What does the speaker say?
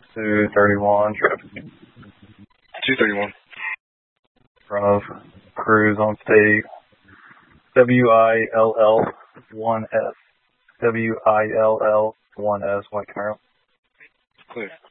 231 traffic. 231. Front of Cruise on state. WILL1S. WILL1S, White Camaro. Clear.